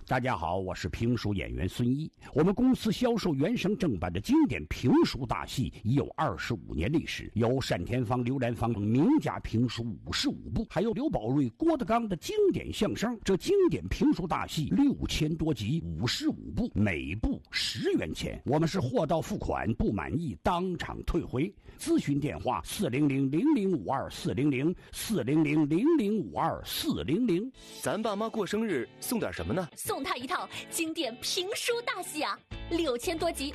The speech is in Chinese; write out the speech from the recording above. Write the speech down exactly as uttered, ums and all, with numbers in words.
大家好，我是评书演员孙一。我们公司销售原声正版的经典评书大戏已有二十五年历史，有单田芳、刘兰芳等名家评书五十五部，还有刘宝瑞、郭德纲的经典相声。这经典评书大戏六千多集，五十五部，每部十元钱。我们是货到付款，不满意当场退回。咨询电话：四零零零零五二四零零四零零零零五二四零零。 咱爸妈过生日送点什么呢？ 送他一套经典评书大戏啊，六千多集。